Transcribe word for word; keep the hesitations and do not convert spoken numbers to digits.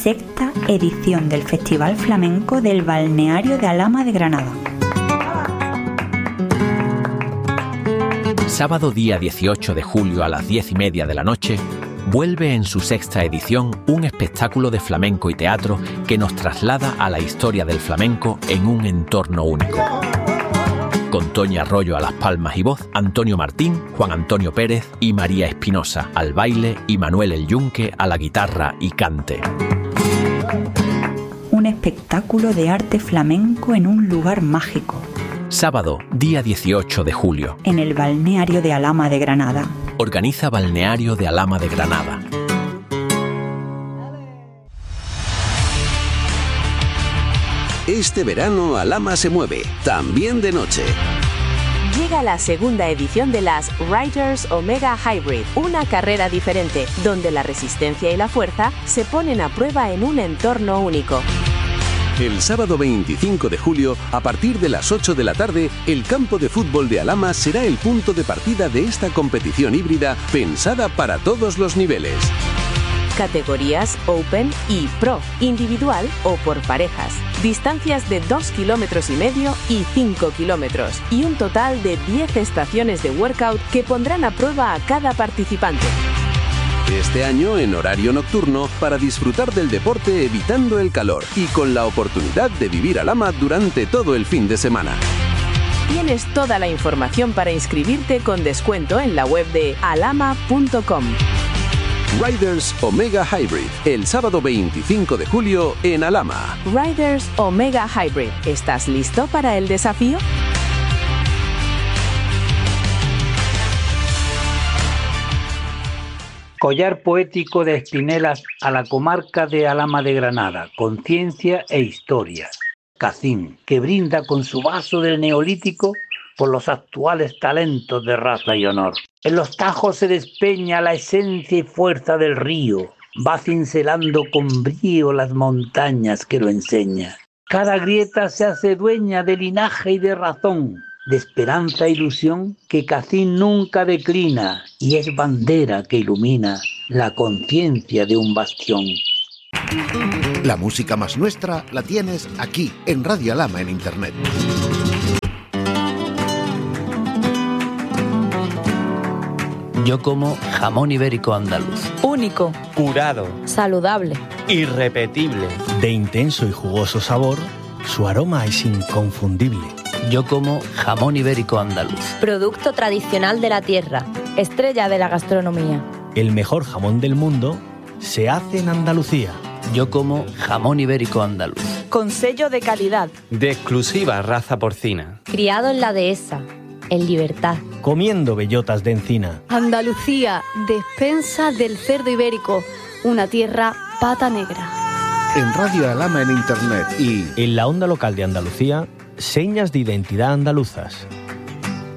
sexta edición del Festival Flamenco del Balneario de Alhama de Granada. Sábado día dieciocho de julio a las diez y media de la noche, vuelve en su sexta edición un espectáculo de flamenco y teatro que nos traslada a la historia del flamenco en un entorno único. Con Toñi Arroyo a las palmas y voz, Antonio Martín, Juan Antonio Pérez y María Espinosa al baile y Manuel El Yunque a la guitarra y cante. Un espectáculo de arte flamenco en un lugar mágico. Sábado, día dieciocho de julio. En el Balneario de Alhama de Granada. Organiza Balneario de Alhama de Granada. Este verano Alhama se mueve, también de noche. Llega la segunda edición de las Riders Omega Hybrid, una carrera diferente, donde la resistencia y la fuerza se ponen a prueba en un entorno único. El sábado veinticinco de julio, a partir de las ocho de la tarde, el campo de fútbol de Alhama será el punto de partida de esta competición híbrida pensada para todos los niveles. Categorías Open y Pro, individual o por parejas. Distancias de dos kilómetros y medio y cinco kilómetros. Y un total de diez estaciones de workout que pondrán a prueba a cada participante. Este año en horario nocturno para disfrutar del deporte evitando el calor y con la oportunidad de vivir Alhama durante todo el fin de semana. Tienes toda la información para inscribirte con descuento en la web de alhama punto com. Riders Omega Hybrid, el sábado veinticinco de julio en Alhama. Riders Omega Hybrid, ¿estás listo para el desafío? Collar poético de espinelas a la comarca de Alhama de Granada, conciencia e historia. Cacín, que brinda con su vaso del neolítico por los actuales talentos de raza y honor. En los tajos se despeña la esencia y fuerza del río, va cincelando con brío las montañas que lo enseña. Cada grieta se hace dueña de linaje y de razón, de esperanza e ilusión que Cacín nunca declina y es bandera que ilumina la conciencia de un bastión. La música más nuestra la tienes aquí, en Radio Alhama en Internet. Yo como jamón ibérico andaluz. Único. Curado. Saludable. Irrepetible. De intenso y jugoso sabor, su aroma es inconfundible. Yo como jamón ibérico andaluz. Producto tradicional de la tierra, estrella de la gastronomía. El mejor jamón del mundo se hace en Andalucía. Yo como jamón ibérico andaluz. Con sello de calidad. De exclusiva raza porcina. Criado en la dehesa, en libertad. Comiendo bellotas de encina. Andalucía, despensa del cerdo ibérico, una tierra pata negra. En Radio Alhama en Internet y en la onda local de Andalucía, señas de identidad andaluzas.